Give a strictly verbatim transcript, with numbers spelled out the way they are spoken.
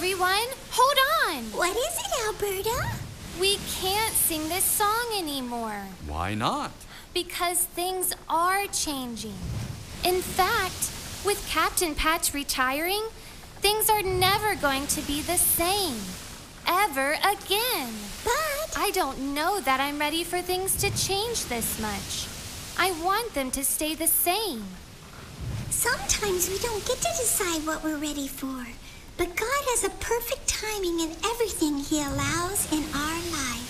everyone, hold on. What is it, Alberta? We can't sing this song anymore. Why not? Because things are changing. In fact, with Captain Patch retiring, things are never going to be the same. Ever again. But I don't know that I'm ready for things to change this much. I want them to stay the same. sometimes we don't get to decide what we're ready for. But God has a perfect timing in everything He allows in our lives.